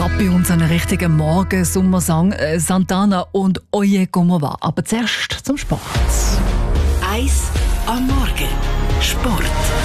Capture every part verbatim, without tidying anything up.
Gerade bei uns einen richtigen Morgen-Sommersong äh, Santana und Oye Como Va. Aber zuerst zum Sport. Eis am Morgen. Sport.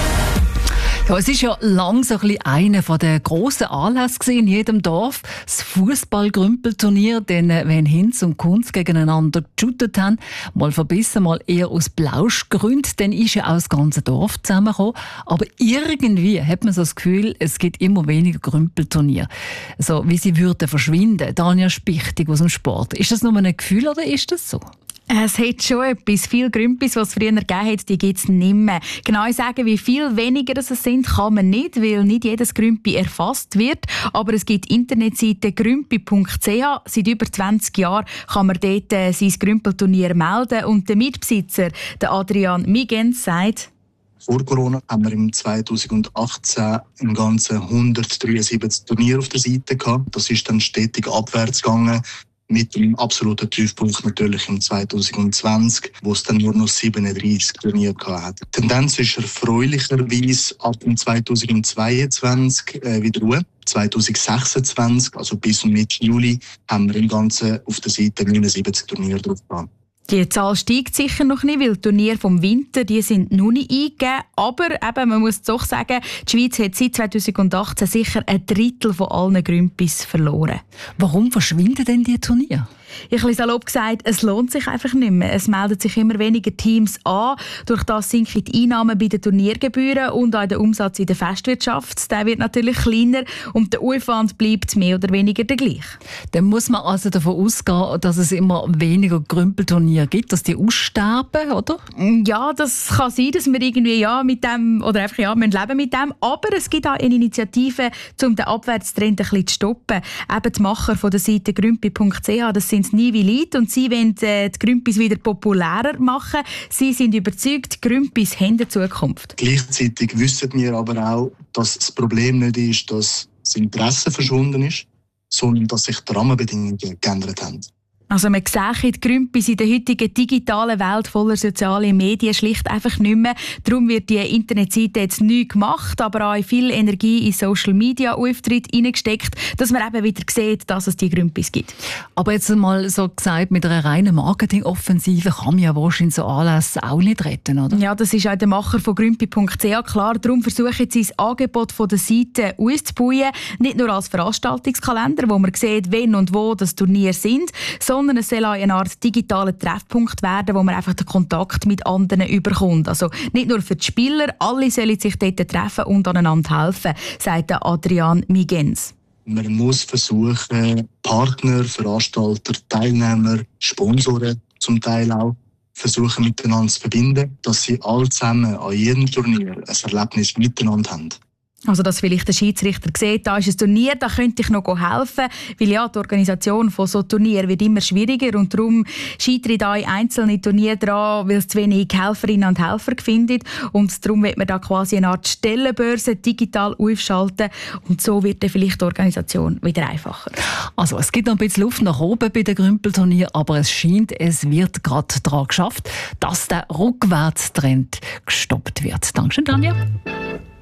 Ja, es ist ja lang so ein bisschen einer der grossen Anlässe in jedem Dorf. Das Fußball-Grümpelturnier, denn wenn Hinz und Kunz gegeneinander geshootet haben, mal verbissen, mal eher aus Plauschgründen, dann ist ja auch das ganze Dorf zusammengekommen. Aber irgendwie hat man so das Gefühl, es gibt immer weniger Grümpelturniere. So wie sie würden verschwinden. Daniel Spichtig aus dem Sport. Ist das nur ein Gefühl oder ist das so? Es hat schon etwas. Viele Grümpis, die es früher gegeben hat, die gibt es nicht mehr. Genau sagen, wie viel weniger es sind, kann man nicht, weil nicht jedes Grümpi erfasst wird. Aber es gibt die Internetseite grümpi punkt c h. Seit über zwanzig Jahren kann man dort äh, sein Grümpelturnier melden. Und der Mitbesitzer, der Adrian Migens, sagt: Vor Corona haben wir im zweitausendachtzehn im Ganzen hundertdreiundsiebzig Turniere auf der Seite gehabt. Das ist dann stetig abwärts gegangen. Mit dem absoluten Tiefpunkt natürlich im zweitausendzwanzig, wo es dann nur noch siebenunddreißig Turniere gab. Die Tendenz ist erfreulicherweise ab dem zweitausendzweiundzwanzig äh, wieder Ruhe. zweitausendsechsundzwanzig, also bis Mitte Juli, haben wir im Ganzen auf der Seite neunundsiebzig Turniere drauf gehabt. Die Zahl steigt sicher noch nicht, weil die Turniere vom Winter die sind noch nicht eingegeben. Aber eben, man muss doch sagen, die Schweiz hat seit zweitausendachtzehn sicher ein Drittel von allen Grümpis verloren. Warum verschwinden denn die Turniere? Ich habe salopp gesagt, es lohnt sich einfach nicht mehr. Es melden sich immer weniger Teams an. Durch das sinken die Einnahmen bei den Turniergebühren und auch der Umsatz in der Festwirtschaft. Der wird natürlich kleiner und der Aufwand bleibt mehr oder weniger der gleiche. Dann muss man also davon ausgehen, dass es immer weniger Grümpelturniere gibt, dass die aussterben, oder? Ja, das kann sein, dass wir irgendwie ja mit dem oder einfach ja, müssen leben mit dem. Aber es gibt auch eine Initiative, um den Abwärtstrend ein bisschen zu stoppen. Eben die Macher von der Seite grümpi punkt c h, das sind Nivelit, und sie wollen äh, die Grümpis wieder populärer machen. Sie sind überzeugt, Grümpis haben eine Zukunft. Gleichzeitig wissen wir aber auch, dass das Problem nicht ist, dass das Interesse verschwunden ist, sondern dass sich die Rahmenbedingungen geändert haben. Also man sieht die Grümpis in der heutigen digitalen Welt voller sozialer Medien schlicht einfach nicht mehr. Darum wird die Internetseite jetzt neu gemacht, aber auch viel Energie in Social Media Auftritt hineingesteckt, dass man eben wieder sieht, dass es die Grümpis gibt. Aber jetzt mal so gesagt, mit einer reinen Marketingoffensive kann man ja wahrscheinlich so Anlässe auch nicht retten, oder? Ja, das ist auch der Macher von grümpi punkt c h klar. Darum versuchen sie das Angebot von der Seite auszubauen. Nicht nur als Veranstaltungskalender, wo man sieht, wenn und wo das Turnier sind, sondern sondern es soll auch eine Art digitaler Treffpunkt werden, wo man einfach den Kontakt mit anderen überkommt. Also nicht nur für die Spieler, alle sollen sich dort treffen und aneinander helfen, sagt Adrian Migens. Man muss versuchen, Partner, Veranstalter, Teilnehmer, Sponsoren zum Teil auch, versuchen miteinander zu verbinden, dass sie alle zusammen an jedem Turnier ein Erlebnis miteinander haben. Also, dass vielleicht der Schiedsrichter sieht, da ist ein Turnier, da könnte ich noch helfen. Weil ja, die Organisation von so Turnieren wird immer schwieriger und darum scheitern da einzelne Turniere dran, weil es zu wenig Helferinnen und Helfer findet. Und darum wird man da quasi eine Art Stellenbörse digital aufschalten und so wird dann vielleicht die Organisation wieder einfacher. Also, es gibt noch ein bisschen Luft nach oben bei den Grümpelturnieren, aber es scheint, es wird gerade daran geschafft, dass der Rückwärtstrend gestoppt wird. Dankeschön, Tanja.